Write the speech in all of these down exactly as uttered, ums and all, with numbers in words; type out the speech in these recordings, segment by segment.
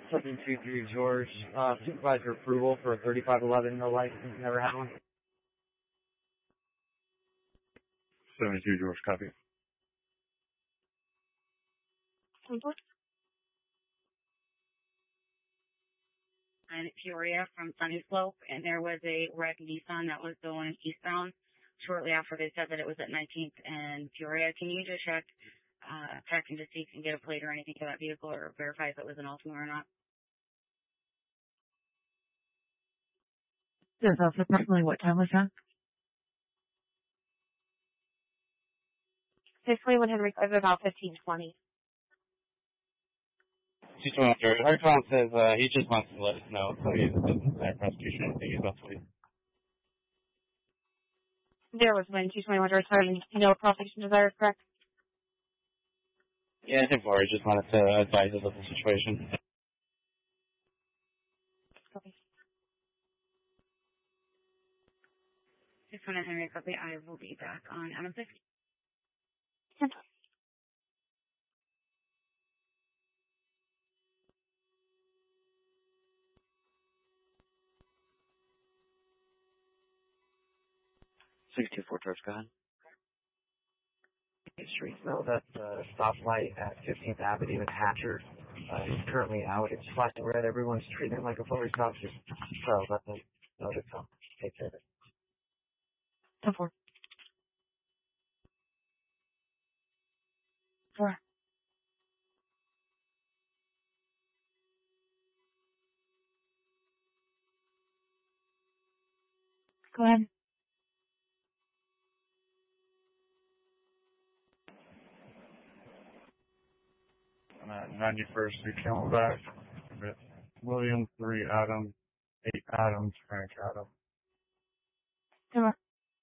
seven two three George, uh, supervisor approval for a thirty-five eleven, no license, never had one. seventy-two George, copy. And Peoria from Sunny Slope, and there was a red Nissan that was going eastbound. Shortly after, they said that it was at nineteenth and Peoria. Can you just check, uh, check and just see if you can get a plate or anything for that vehicle, or verify if it was an Altima or not? Yes, that's approximately what time was that? six twenty-one Henry, about fifteen twenty. two twenty-one George. Our call says uh, he just wants to let us know, so he doesn't start prosecution. I think he's about to leave. There was when two twenty-one George started, no prosecution desired, correct? Yeah, I think Lori just wanted to advise us of the situation. Okay. six twenty-one Henry, copy. I will be back on Adam fifty. six two four George, go ahead. Street smell that uh, stoplight at fifteenth Avenue in Hatcher uh, is currently out. It's flashing red. Everyone's treating it like a fully stop. Just so let them know to come take care of it. ten four. Four. Go ahead. I'm at ninety-first Street, Camelback. With William, three Adams, eight Adams, Frank Adams. ten four.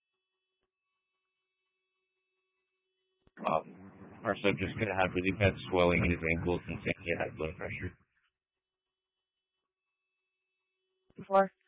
Um, our subject's going to have really bad swelling in his ankles and saying he had blood pressure. Four.